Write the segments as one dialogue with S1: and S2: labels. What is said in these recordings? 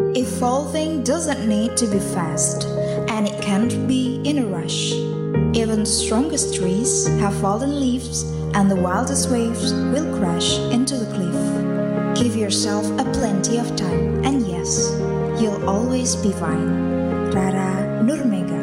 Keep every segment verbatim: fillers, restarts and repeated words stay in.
S1: Evolving doesn't need to be fast, and it can't be in a rush. Even the strongest trees have fallen leaves, and the wildest waves will crash into the cliff. Give yourself a plenty of time, and yes, you'll always be fine. Rara Nurmega.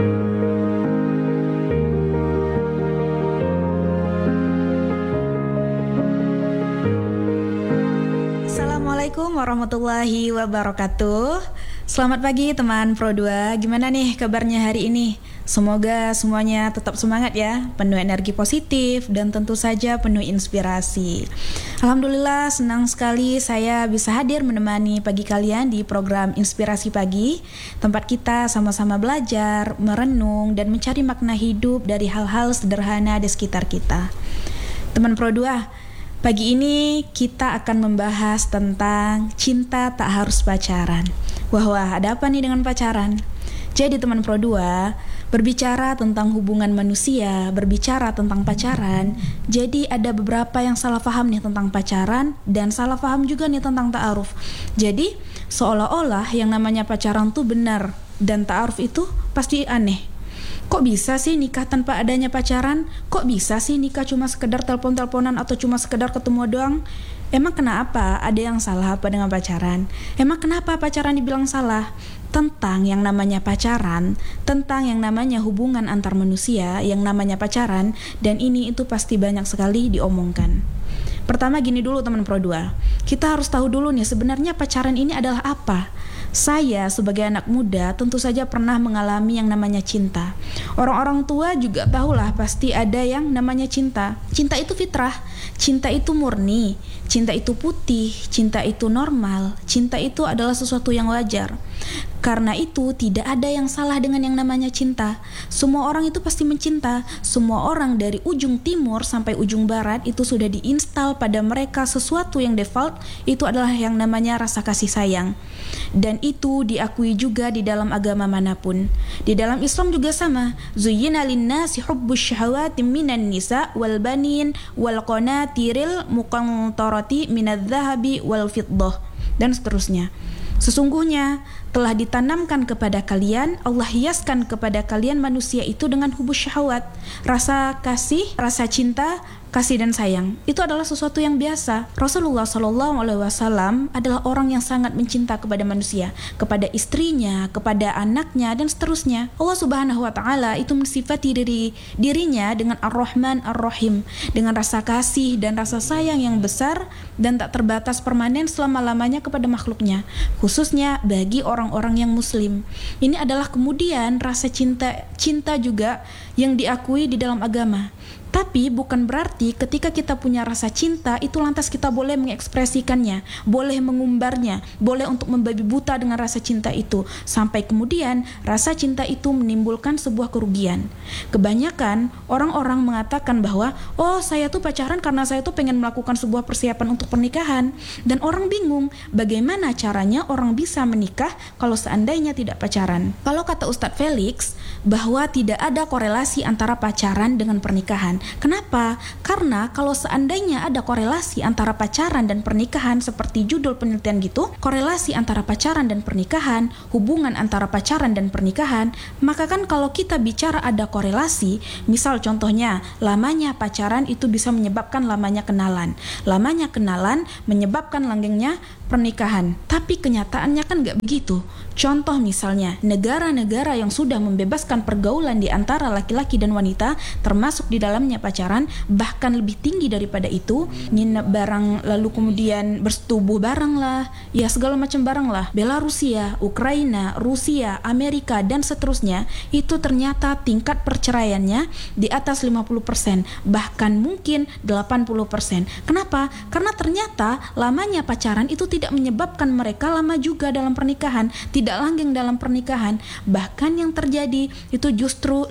S2: Assalamualaikum warahmatullahi wabarakatuh. Selamat pagi teman Pro dua. Gimana nih kabarnya hari ini? Semoga semuanya tetap semangat ya, penuh energi positif dan tentu saja penuh inspirasi. Alhamdulillah senang sekali saya bisa hadir menemani pagi kalian di program Inspirasi Pagi, tempat kita sama-sama belajar, merenung dan mencari makna hidup dari hal-hal sederhana di sekitar kita. Teman Pro dua, pagi ini kita akan membahas tentang cinta tak harus pacaran. Wah wah, ada apa nih dengan pacaran? Jadi teman Pro dua, berbicara tentang hubungan manusia, berbicara tentang pacaran, jadi ada beberapa yang salah paham nih tentang pacaran dan salah paham juga nih tentang ta'aruf. Jadi seolah-olah yang namanya pacaran tuh benar dan ta'aruf itu pasti aneh. Kok bisa sih nikah tanpa adanya pacaran? Kok bisa sih nikah cuma sekedar telepon-teleponan atau cuma sekedar ketemu doang? Emang kenapa ada yang salah apa dengan pacaran? Emang kenapa pacaran dibilang salah? Tentang yang namanya pacaran, tentang yang namanya hubungan antar manusia, yang namanya pacaran, dan ini itu pasti banyak sekali diomongkan. Pertama gini dulu teman Pro dua, kita harus tahu dulu nih sebenarnya pacaran ini adalah apa. Saya sebagai anak muda tentu saja pernah mengalami yang namanya cinta. Orang-orang tua juga tahulah pasti ada yang namanya cinta. Cinta itu fitrah, cinta itu murni, cinta itu putih, cinta itu normal, cinta itu adalah sesuatu yang wajar. Karena itu tidak ada yang salah dengan yang namanya cinta. Semua orang itu pasti mencinta. Semua orang dari ujung timur sampai ujung barat itu sudah diinstal pada mereka sesuatu yang default, itu adalah yang namanya rasa kasih sayang. Dan itu diakui juga di dalam agama manapun. Di dalam Islam juga sama. Zuyyina linnasi hubbus syahawati minan nisa wal banin wal qanatiril muqantarati minadz-dzahabi wal fiddah dan seterusnya. Sesungguhnya telah ditanamkan kepada kalian, Allah hiaskan kepada kalian manusia itu dengan hubus syahwat, rasa kasih, rasa cinta, kasih dan sayang. Itu adalah sesuatu yang biasa. Rasulullah shallallahu alaihi wasallam adalah orang yang sangat mencinta kepada manusia, kepada istrinya, kepada anaknya dan seterusnya. Allah Subhanahu wa taala itu mensifati diri dirinya dengan Ar-Rahman Ar-Rahim, dengan rasa kasih dan rasa sayang yang besar dan tak terbatas permanen selama-lamanya kepada makhluknya, khususnya bagi orang-orang yang muslim. Ini adalah kemudian rasa cinta cinta juga yang diakui di dalam agama. Tapi bukan berarti ketika kita punya rasa cinta itu lantas kita boleh mengekspresikannya, boleh mengumbarnya, boleh untuk membabi buta dengan rasa cinta itu, sampai kemudian rasa cinta itu menimbulkan sebuah kerugian. Kebanyakan orang-orang mengatakan bahwa oh saya tuh pacaran karena saya tuh pengen melakukan sebuah persiapan untuk pernikahan, dan orang bingung bagaimana caranya orang bisa menikah kalau seandainya tidak pacaran. Kalau kata Ustadz Felix bahwa tidak ada korelasi antara pacaran dengan pernikahan. Kenapa? Karena kalau seandainya ada korelasi antara pacaran dan pernikahan seperti judul penelitian gitu, korelasi antara pacaran dan pernikahan, hubungan antara pacaran dan pernikahan, maka kan kalau kita bicara ada korelasi, misal contohnya lamanya pacaran itu bisa menyebabkan lamanya kenalan, lamanya kenalan menyebabkan langgengnya pernikahan. Tapi kenyataannya kan gak begitu. Contoh misalnya negara-negara yang sudah membebaskan pergaulan di antara laki-laki dan wanita, termasuk di dalamnya pacaran, bahkan lebih tinggi daripada itu, nginep bareng lalu kemudian bersetubuh bareng lah, ya segala macam bareng lah. Belarusia, Ukraina, Rusia, Amerika dan seterusnya, itu ternyata tingkat perceraiannya di atas lima puluh persen, bahkan mungkin delapan puluh persen. Kenapa? Karena ternyata lamanya pacaran itu tidak menyebabkan mereka lama juga dalam pernikahan, tidak langgeng dalam pernikahan. Bahkan yang terjadi itu justru lebih baik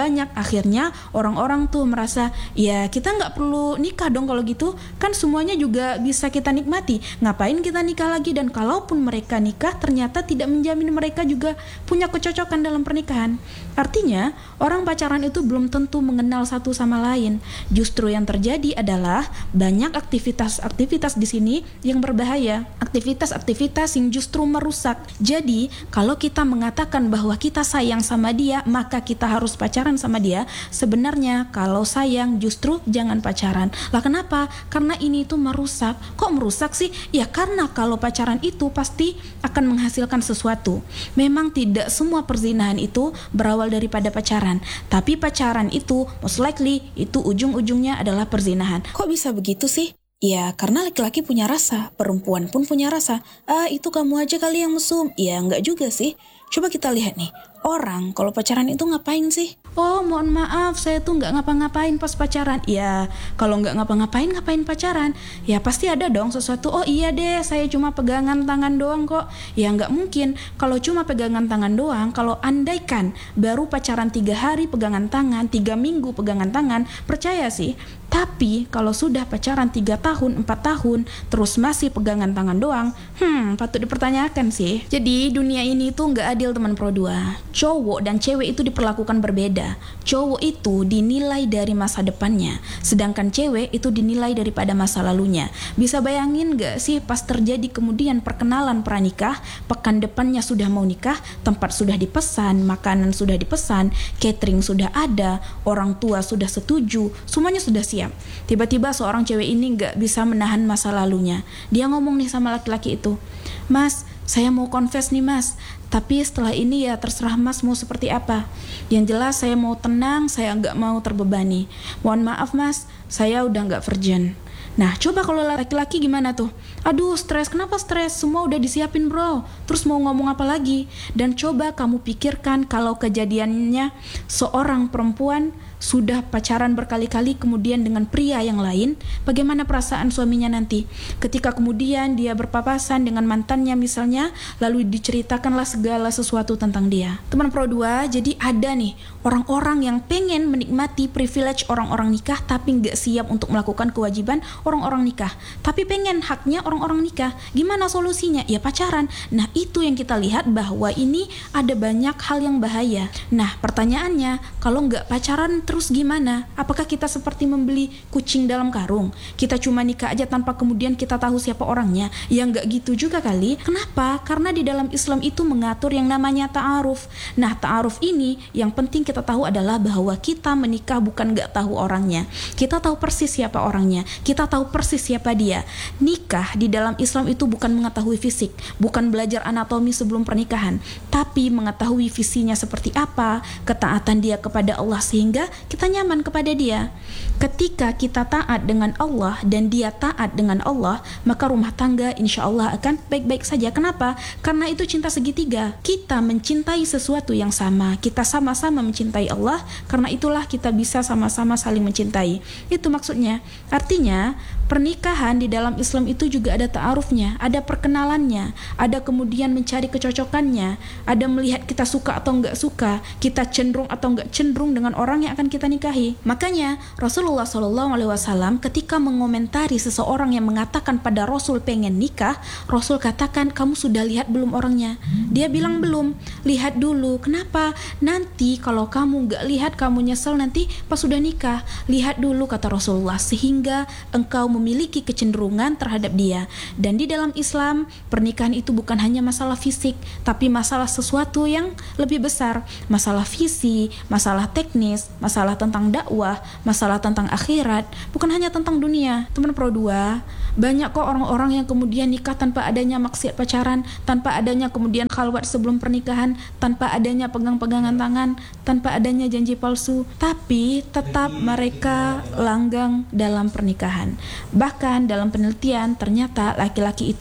S2: banyak. Akhirnya orang-orang tuh merasa, ya kita nggak perlu nikah dong kalau gitu, kan semuanya juga bisa kita nikmati. Ngapain kita nikah lagi? Dan kalaupun mereka nikah, ternyata tidak menjamin mereka juga punya kecocokan dalam pernikahan. Artinya, orang pacaran itu belum tentu mengenal satu sama lain. Justru yang terjadi adalah banyak aktivitas-aktivitas di sini yang berbahaya, aktivitas-aktivitas yang justru merusak. Jadi, kalau kita mengatakan bahwa kita sayang sama dia, maka kita harus pacaran sama dia. Sebenarnya, kalau sayang justru jangan pacaran. Lah kenapa? Karena ini itu merusak. Kok merusak sih? Ya karena kalau pacaran itu pasti akan menghasilkan sesuatu. Memang tidak semua perzinahan itu berawal daripada pacaran, tapi pacaran itu most likely itu ujung-ujungnya adalah perzinahan. Kok bisa begitu sih? Ya karena laki-laki punya rasa, perempuan pun punya rasa. Ah itu kamu aja kali yang mesum. Ya enggak juga sih. Coba kita lihat nih, orang kalau pacaran itu ngapain sih? Oh mohon maaf, saya tuh nggak ngapa-ngapain pas pacaran. Ya kalau nggak ngapa-ngapain ngapain pacaran? Ya pasti ada dong sesuatu. Oh iya deh, saya cuma pegangan tangan doang kok. Ya nggak mungkin kalau cuma pegangan tangan doang. Kalau andaikan baru pacaran tiga hari pegangan tangan, tiga minggu pegangan tangan, percaya sih. Tapi kalau sudah pacaran tiga tahun, empat tahun, terus masih pegangan tangan doang, hmm patut dipertanyakan sih. Jadi dunia ini tuh nggak adil teman Pro dua. Cowok dan cewek itu diperlakukan berbeda. Cowok itu dinilai dari masa depannya, sedangkan cewek itu dinilai daripada masa lalunya. Bisa bayangin gak sih pas terjadi kemudian perkenalan pranikah, pekan depannya sudah mau nikah, tempat sudah dipesan, makanan sudah dipesan, catering sudah ada, orang tua sudah setuju, semuanya sudah siap. Tiba-tiba seorang cewek ini gak bisa menahan masa lalunya. Dia ngomong nih sama laki-laki itu, "Mas, saya mau confess nih mas, tapi setelah ini ya terserah mas mau seperti apa. Yang jelas saya mau tenang, saya nggak mau terbebani. Mohon maaf mas, saya udah nggak virgin." Nah coba kalau laki-laki gimana tuh? Aduh stres, kenapa stres? Semua udah disiapin bro, terus mau ngomong apa lagi? Dan coba kamu pikirkan kalau kejadiannya seorang perempuan sudah pacaran berkali-kali kemudian dengan pria yang lain, bagaimana perasaan suaminya nanti ketika kemudian dia berpapasan dengan mantannya misalnya, lalu diceritakanlah segala sesuatu tentang dia. Teman Pro dua, jadi ada nih orang-orang yang pengen menikmati privilege orang-orang nikah tapi nggak siap untuk melakukan kewajiban orang-orang nikah, tapi pengen haknya orang-orang nikah. Gimana solusinya? Ya pacaran. Nah itu yang kita lihat bahwa ini ada banyak hal yang bahaya. Nah pertanyaannya, kalau nggak pacaran terus gimana? Apakah kita seperti membeli kucing dalam karung? Kita cuma nikah aja tanpa kemudian kita tahu siapa orangnya? Ya nggak gitu juga kali. Kenapa? Karena di dalam Islam itu mengatur yang namanya ta'aruf. Nah ta'aruf ini yang penting kita tahu adalah bahwa kita menikah bukan nggak tahu orangnya. Kita tahu persis siapa orangnya. Kita tahu persis siapa dia. Nikah di dalam Islam itu bukan mengetahui fisik, bukan belajar anatomi sebelum pernikahan, tapi mengetahui visinya seperti apa, ketaatan dia kepada Allah sehingga kita nyaman kepada dia. Ketika kita taat dengan Allah dan dia taat dengan Allah, maka rumah tangga insya Allah akan baik-baik saja. Kenapa? Karena itu cinta segitiga. Kita mencintai sesuatu yang sama, kita sama-sama mencintai Allah, karena itulah kita bisa sama-sama saling mencintai. Itu maksudnya. Artinya pernikahan di dalam Islam itu juga ada ta'arufnya, ada perkenalannya, ada kemudian mencari kecocokannya, ada melihat kita suka atau enggak suka, kita cenderung atau enggak cenderung dengan orang yang akan kita nikahi. Makanya Rasulullah shallallahu alaihi wasallam ketika mengomentari seseorang yang mengatakan pada Rasul pengen nikah, Rasul katakan, kamu sudah lihat belum orangnya? Dia bilang belum. Lihat dulu. Kenapa? Nanti kalau kamu enggak lihat kamu nyesel nanti pas sudah nikah. Lihat dulu kata Rasulullah sehingga engkau memiliki kecenderungan terhadap dia. Dan di dalam Islam pernikahan itu bukan hanya masalah fisik, tapi masalah sesuatu yang lebih besar, masalah visi, masalah teknis, masalah tentang dakwah, masalah tentang akhirat, bukan hanya tentang dunia. Teman Pro dua, banyak kok orang-orang yang kemudian nikah tanpa adanya maksiat pacaran, tanpa adanya kemudian khalwat sebelum pernikahan, tanpa adanya pegang-pegangan tangan, tanpa adanya janji palsu, tapi tetap mereka langgeng dalam pernikahan. Bahkan dalam penelitian ternyata laki-laki itu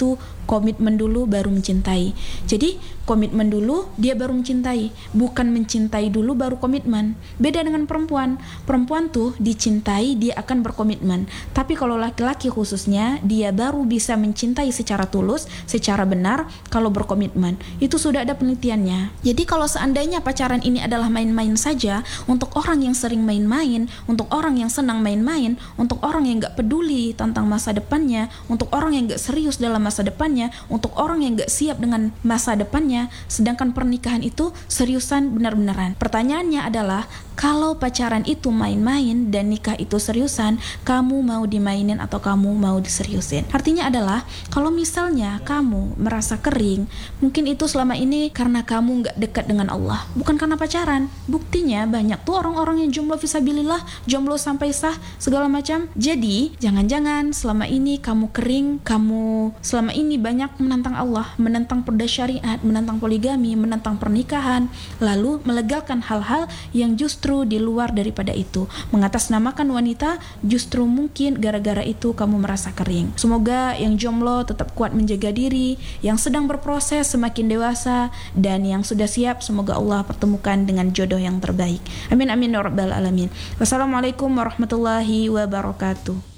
S2: Komitmen dulu baru mencintai. Jadi komitmen dulu dia baru mencintai, bukan mencintai dulu baru komitmen. Beda dengan perempuan. Perempuan tuh dicintai dia akan berkomitmen. Tapi kalau laki-laki khususnya, dia baru bisa mencintai secara tulus, secara benar kalau berkomitmen. Itu sudah ada penelitiannya. Jadi kalau seandainya pacaran ini adalah main-main saja, untuk orang yang sering main-main, untuk orang yang senang main-main, untuk orang yang gak peduli tentang masa depannya, untuk orang yang gak serius dalam masa depannya, untuk orang yang gak siap dengan masa depannya, sedangkan pernikahan itu seriusan benar-benaran. Pertanyaannya adalah, kalau pacaran itu main-main dan nikah itu seriusan, kamu mau dimainin atau kamu mau diseriusin? Artinya adalah, kalau misalnya kamu merasa kering, mungkin itu selama ini karena kamu gak dekat dengan Allah, bukan karena pacaran. Buktinya banyak tuh orang-orang yang jomblo fisabilillah, jomblo sampai sah, segala macam. Jadi, jangan-jangan selama ini kamu kering, kamu selama ini banyak menentang Allah, menentang perda syariat, menentang poligami, menentang pernikahan, lalu melegalkan hal-hal yang justru di luar daripada itu, mengatasnamakan wanita, justru mungkin gara-gara itu kamu merasa kering. Semoga yang jomblo tetap kuat menjaga diri, yang sedang berproses semakin dewasa, dan yang sudah siap semoga Allah pertemukan dengan jodoh yang terbaik. Amin amin ya rabbal alamin. Wassalamualaikum warahmatullahi wabarakatuh.